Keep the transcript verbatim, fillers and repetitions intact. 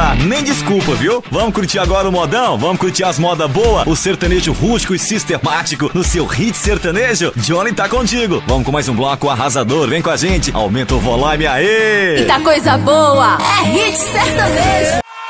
dá nem desculpa, viu? Vamos curtir agora o modão? Vamos curtir as modas boas? O sertanejo rústico e sistemático no seu hit sertanejo? Johnny tá contigo. Vamos com mais um bloco arrasador. Vem com a gente. Aumenta o volume, aê! Eita coisa boa! É hit sertanejo!